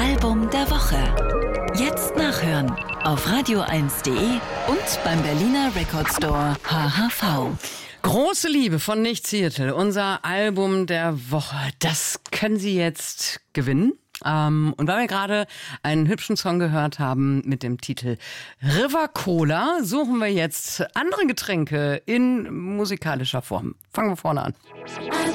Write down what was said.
Album der Woche. Jetzt nachhören auf radio1.de und beim Berliner Record Store HHV. Große Liebe von Nicht Seattle, unser Album der Woche. Das können Sie jetzt gewinnen. Und weil wir gerade einen hübschen Song gehört haben mit dem Titel River Cola, suchen wir jetzt andere Getränke in musikalischer Form. Fangen wir vorne an.